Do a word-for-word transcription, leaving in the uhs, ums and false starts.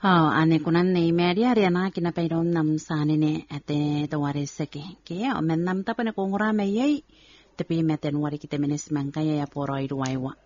Oh, ane kunan nei meri ari ana kina pairon nam sane ne ate tawari seke. Ke o men nam tapane kongura me yei tapi meten wari kita menes mangkaya ya poro iru waiwa.